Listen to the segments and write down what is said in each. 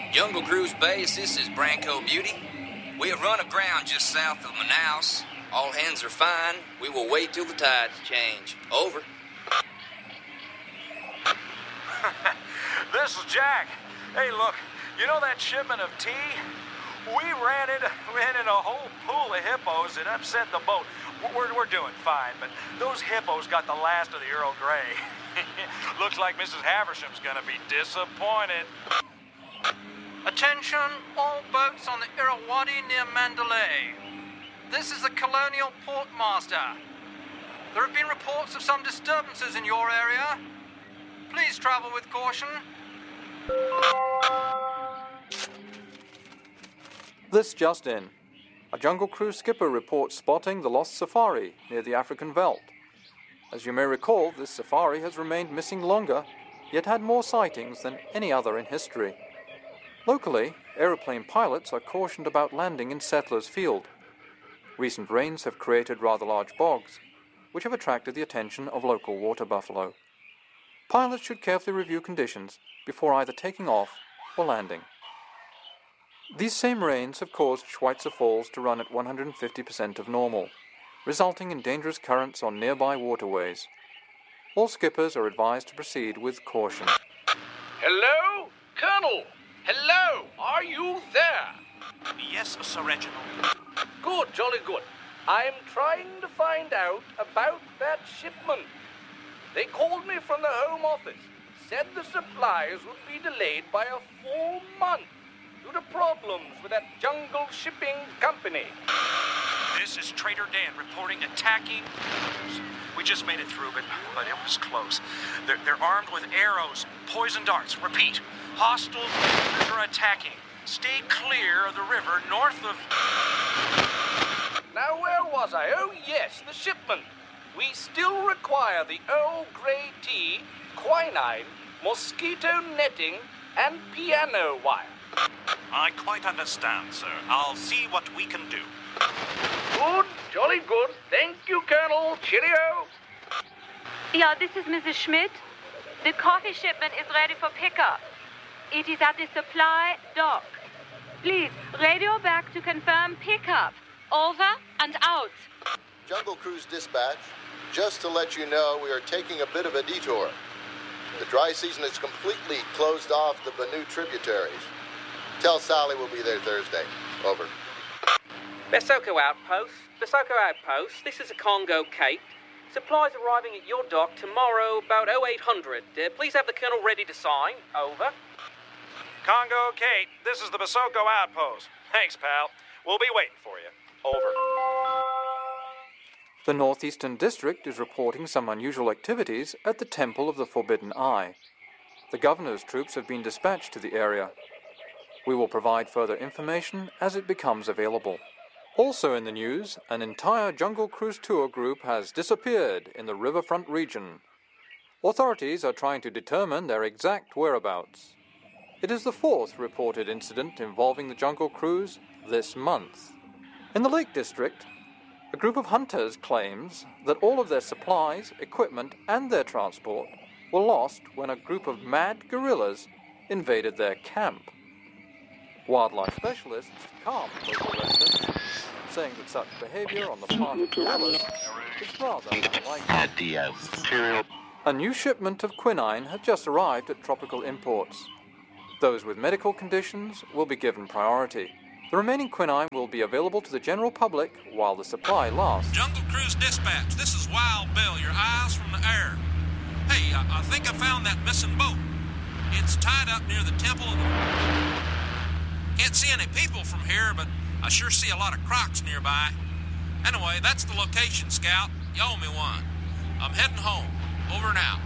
Jungle Cruise Base, this is Branco Beauty. We have run aground just south of Manaus. All hands are fine. We will wait till the tides change. Over. This is Jack. Hey, look, you know that shipment of tea? We ran into a whole pool of hippos that upset the boat. We're doing fine, but those hippos got the last of the Earl Grey. Looks like Mrs. Haversham's gonna be disappointed. Attention, all boats on the Irrawaddy near Mandalay. This is the Colonial Portmaster. There have been reports of some disturbances in your area. Please travel with caution. This just in. A Jungle Cruise skipper reports spotting the lost safari near the African Veldt. As you may recall, this safari has remained missing longer, yet had more sightings than any other in history. Locally, aeroplane pilots are cautioned about landing in Settlers Field. Recent rains have created rather large bogs, which have attracted the attention of local water buffalo. Pilots should carefully review conditions before either taking off or landing. These same rains have caused Schweitzer Falls to run at 150% of normal, resulting in dangerous currents on nearby waterways. All skippers are advised to proceed with caution. Hello? Colonel! Hello! Are you there? Yes, Sir Reginald. Good, jolly good. I'm trying to find out about that shipment. They called me from the Home Office, said the supplies would be delayed by a full month due to problems with that Jungle Shipping Company. This is Trader Dan reporting attacking. We just made it through, but it was close. They're armed with arrows, poison darts. Repeat, hostile are attacking. Stay clear of the river north of... Now, where was I? Oh, yes, the shipment. We still require the Earl Grey tea, quinine, mosquito netting, and piano wire. I quite understand, sir. I'll see what we can do. Good, jolly good. Thank you, Colonel. Cheerio. Yeah, this is Mrs. Schmidt. The coffee shipment is ready for pickup. It is at the supply dock. Please, radio back to confirm pickup. Over and out. Jungle Cruise Dispatch, just to let you know, we are taking a bit of a detour. The dry season has completely closed off the Benue tributaries. Tell Sally we'll be there Thursday. Over. Basoko Outpost. This is a Congo Cape. Supplies arriving at your dock tomorrow about 0800. Please have the Colonel ready to sign. Over. Congo Kate, this is the Basoko Outpost. Thanks, pal. We'll be waiting for you. Over. The Northeastern District is reporting some unusual activities at the Temple of the Forbidden Eye. The governor's troops have been dispatched to the area. We will provide further information as it becomes available. Also in the news, an entire Jungle Cruise tour group has disappeared in the riverfront region. Authorities are trying to determine their exact whereabouts. It is the fourth reported incident involving the Jungle Cruise this month. In the Lake District, a group of hunters claims that all of their supplies, equipment, and their transport were lost when a group of mad guerrillas invaded their camp. Wildlife specialists calmed local residents, saying that such behavior on the part of guerrillas is rather unlikely. A new shipment of quinine had just arrived at Tropical Imports. Those with medical conditions will be given priority. The remaining quinine will be available to the general public while the supply lasts. Jungle Cruise Dispatch, this is Wild Bill, your eyes from the air. Hey, I think I found that missing boat. It's tied up near the temple of the... Can't see any people from here, but I sure see a lot of crocs nearby. Anyway, that's the location, Scout. You owe me one. I'm heading home. Over and out.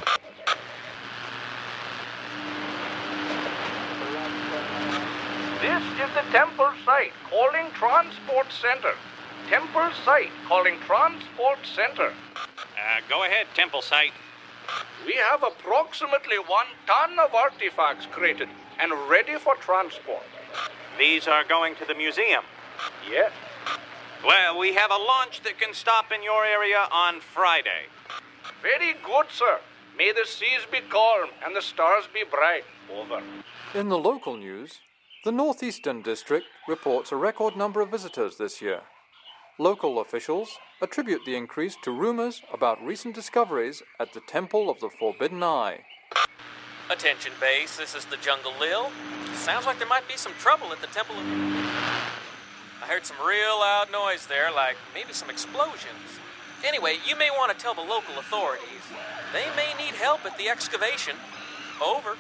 This is the temple site, calling transport center. Temple site, calling transport center. Go ahead, temple site. We have approximately 1 ton of artifacts created and ready for transport. These are going to the museum. Yes. Well, we have a launch that can stop in your area on Friday. Very good, sir. May the seas be calm and the stars be bright. Over. In the local news, the Northeastern District reports a record number of visitors this year. Local officials attribute the increase to rumors about recent discoveries at the Temple of the Forbidden Eye. Attention base, this is the Jungle Lil. Sounds like there might be some trouble at the Temple of... I heard some real loud noise there, like maybe some explosions. Anyway, you may want to tell the local authorities. They may need help at the excavation. Over.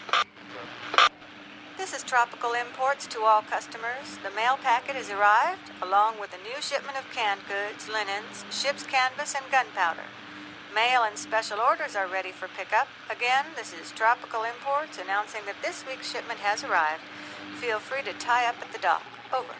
This is Tropical Imports to all customers. The mail packet has arrived, along with a new shipment of canned goods, linens, ship's canvas, and gunpowder. Mail and special orders are ready for pickup. Again, this is Tropical Imports announcing that this week's shipment has arrived. Feel free to tie up at the dock. Over.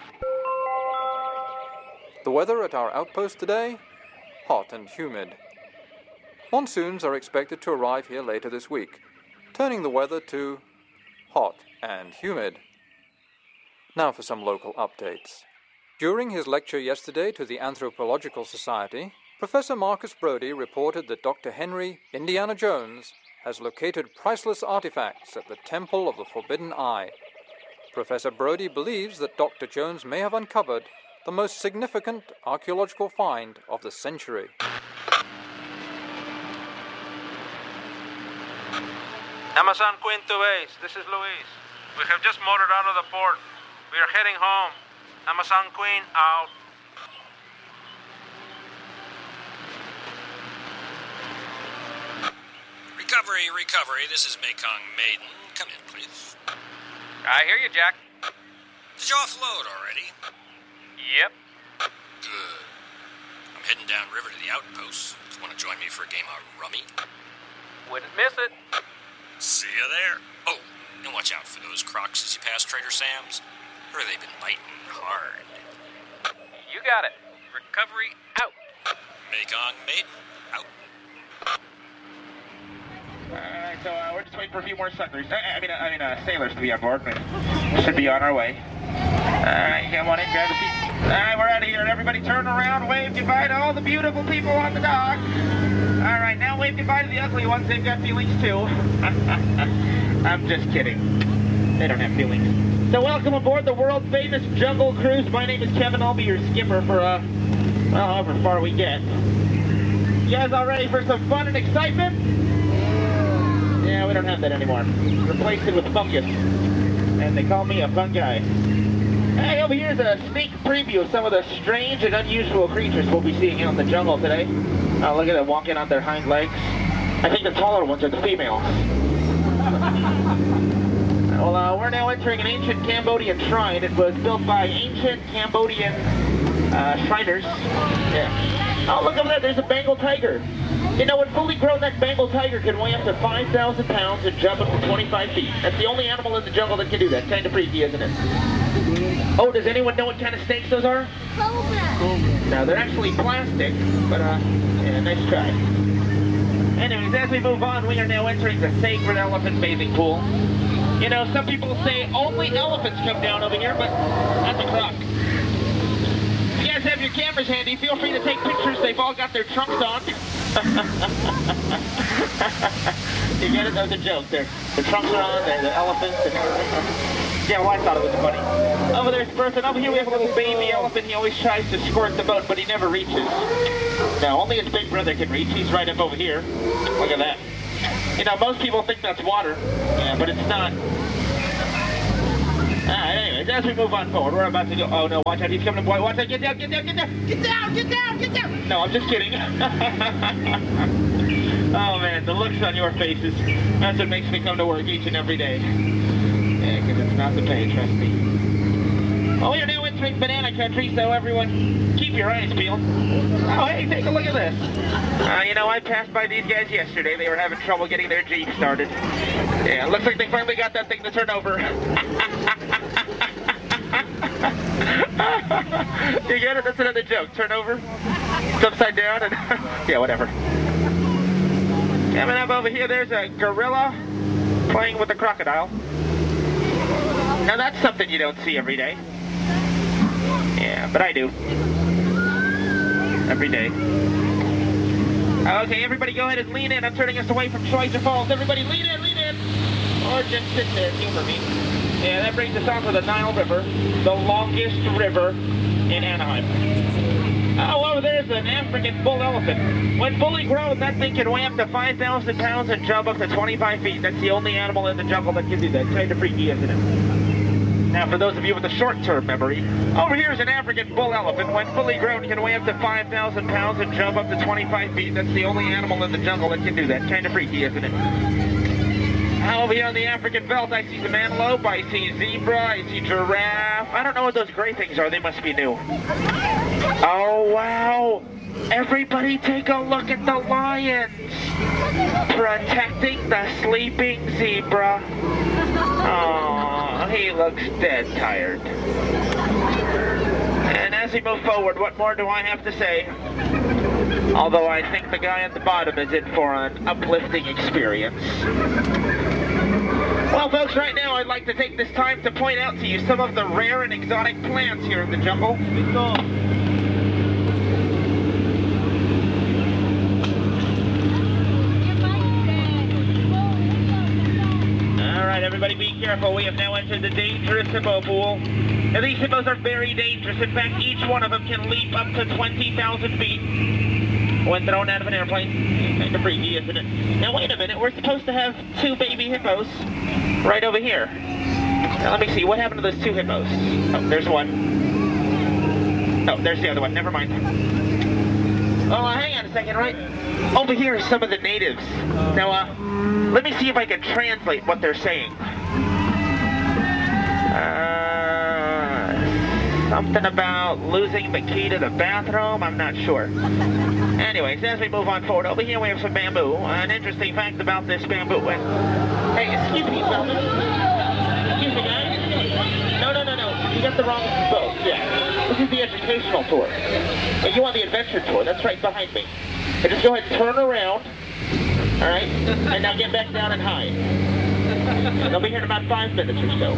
The weather at our outpost today? Hot and humid. Monsoons are expected to arrive here later this week, turning the weather to hot and humid. Now for some local updates. During his lecture yesterday to the Anthropological Society, Professor Marcus Brody reported that Dr. Henry Indiana Jones has located priceless artifacts at the Temple of the Forbidden Eye. Professor Brody believes that Dr. Jones may have uncovered the most significant archaeological find of the century. Amazon Queen to base, this is Luis. We have just motored out of the port. We are heading home. Amazon Queen out. Recovery, this is Mekong Maiden. Come in, please. I hear you, Jack. Did you offload already? Yep. Good. I'm heading downriver to the outpost. Want to join me for a game of rummy? Wouldn't miss it. See you there. Oh, and watch out for those crocs as you pass Trader Sam's. Or they've been biting hard. You got it. Recovery out. Mekong Maiden out. Alright, so we're just waiting for a few more suckers. Sailors to be on board. Should be on our way. Alright, come on in, grab a seat. Alright, we're out of here. Everybody turn around, wave goodbye to all the beautiful people on the dock. Alright, now wave goodbye to the ugly ones. They've got feelings too. I'm just kidding. They don't have feelings. So welcome aboard the world famous Jungle Cruise. My name is Kevin. I'll be your skipper for, however far we get. You guys all ready for some fun and excitement? Yeah, we don't have that anymore. Replaced it with fungus. And they call me a fun guy. Hey, over here is a sneak preview of some of the strange and unusual creatures we'll be seeing out in the jungle today. Look at them walking on their hind legs. I think the taller ones are the females. Well, we're now entering an ancient Cambodian shrine. It was built by ancient Cambodian Shriners. Yeah. Oh, look over there. There's a Bengal tiger. You know, when fully grown, that Bengal tiger can weigh up to 5,000 pounds and jump up to 25 feet. That's the only animal in the jungle that can do that. Kind of freaky, isn't it? Oh, does anyone know what kind of snakes those are? Cobra. No, they're actually plastic, but, yeah, nice try. Anyways, as we move on, we are now entering the sacred elephant bathing pool. You know, some people say only elephants come down over here, but that's a crock. If you guys have your cameras handy, feel free to take pictures. They've all got their trunks on. You get it? That was a joke there. The trunks are on, the elephants. Yeah, well, I thought it was funny. Over there's Bertha. Over here we have a little baby elephant. He always tries to squirt the boat, but he never reaches. No, only his big brother can reach. He's right up over here. Look at that. You know, most people think that's water. Yeah, but it's not. Alright, anyways, as we move on forward, we're about to go. Oh no, watch out, he's coming, boy. Watch out, get down, get down, get down! Get down, get down, get down! No, I'm just kidding. Oh man, the looks on your faces. That's what makes me come to work each and every day. Yeah, because it's not the pay, trust me. Oh, we're now entering banana country, so everyone, keep your eyes peeled. Oh, hey, take a look at this. You know, I passed by these guys yesterday. They were having trouble getting their Jeep started. Yeah, looks like they finally got that thing to turn over. You get it? That's another joke. Turn over. It's upside down and... yeah, whatever. Coming up over here, there's a gorilla playing with a crocodile. Now that's something you don't see every day. Yeah, but I do. Every day. Okay, everybody go ahead and lean in. I'm turning us away from Schweitzer Falls. Everybody lean in, lean in. Or just sit there and humor me. Yeah, that brings us on to the Nile River, the longest river in Anaheim. Oh, over there's an African bull elephant. When fully grown, that thing can weigh up to 5,000 pounds and jump up to 25 feet. That's the only animal in the jungle that can do that. Kind of freaky, isn't it? Now, for those of you with a short-term memory, over here is an African bull elephant. When fully grown, can weigh up to 5,000 pounds and jump up to 25 feet. That's the only animal in the jungle that can do that. Kind of freaky, isn't it? Over here on the African belt, I see some antelope, I see zebra, I see giraffe. I don't know what those gray things are. They must be new. Oh, wow. Everybody take a look at the lions. Protecting the sleeping zebra. Oh, he looks dead tired. And as we move forward, what more do I have to say? Although I think the guy at the bottom is in for an uplifting experience. Well, folks, right now I'd like to take this time to point out to you some of the rare and exotic plants here in the jungle. Alright, everybody be careful. We have now entered the dangerous hippo pool. Now, these hippos are very dangerous. In fact, each one of them can leap up to 20,000 feet when thrown out of an airplane. Kind of freaky, isn't it? Now, wait a minute. We're supposed to have 2 baby hippos right over here. Now, let me see. What happened to those 2 hippos? Oh, there's one. Oh, there's the other one. Never mind. Oh, hang on a second, right? Over here are some of the natives. Now, let me see if I can translate what they're saying. Something about losing the key to the bathroom? I'm not sure. Anyways, as we move on forward, over here we have some bamboo. An interesting fact about this bamboo. Hey, excuse me, fellas. Excuse me, guys. No. You got the wrong boat. Yeah. This is the educational tour. But you want the adventure tour. That's right behind me. So just go ahead and turn around. Alright? And now get back down and hide. They'll be here in about 5 minutes or so.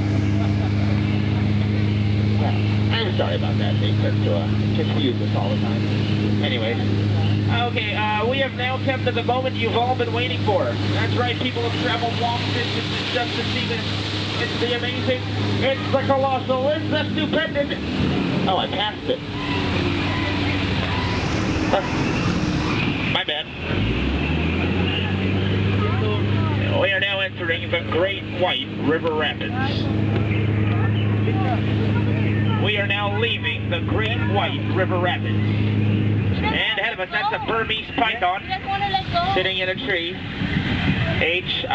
I'm sorry about that. They tend to confuse us all the time. Anyways. Okay, we have now come to the moment you've all been waiting for. That's right, people have traveled long distances just to see this. It's the amazing, it's the colossal, it's the stupendous. Oh, I passed it. My bad. We are now entering the Great White River Rapids. We are now leaving the Great White River Rapids. And ahead of us, that's a Burmese python sitting in a tree. Hissing.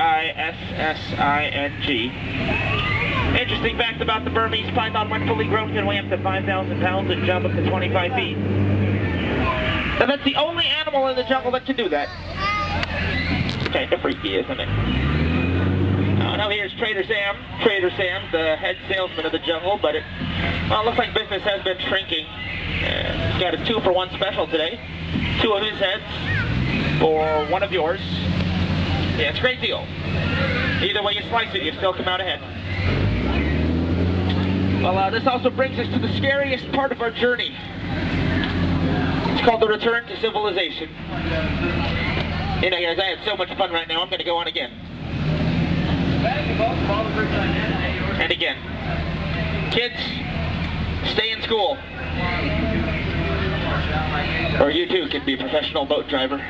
Interesting fact about the Burmese python: when fully grown, can weigh up to 5,000 pounds and jump up to 25 feet. Now, that's the only animal in the jungle that can do that. Kind of freaky, isn't it? Now here's Trader Sam. Trader Sam, the head salesman of the jungle, but it looks like business has been shrinking. He's got a 2-for-1 special today. 2 of his heads for 1 of yours. Yeah, it's a great deal. Either way you slice it, you still come out ahead. Well, this also brings us to the scariest part of our journey. It's called the return to civilization. You know, guys, I had so much fun right now, I'm going to go on again. And again. Kids, stay in school. Or you too can be a professional boat driver.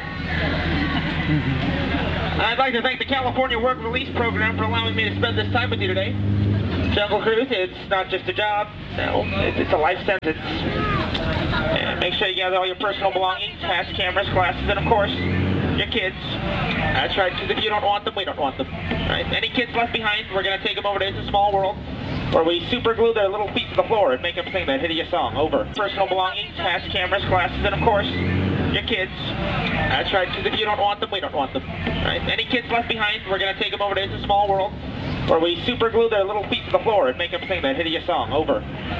I'd like to thank the California Work Release Program for allowing me to spend this time with you today. Jungle Cruise, it's not just a job, no, it's a life sentence. And make sure you gather all your personal belongings, hats, cameras, glasses, and of course, your kids. That's right, because if you don't want them, we don't want them. Right? Any kids left behind, we're going to take them over to It's a Small World, where we super glue their little feet to the floor and make them sing that hideous song. Over. Personal belongings, hats, cameras, glasses, and of course, your kids. That's right, because if you don't want them, we don't want them. Right? Any kids left behind, we're going to take them over to It's a Small World, where we super glue their little feet to the floor and make them sing that hideous song. Over.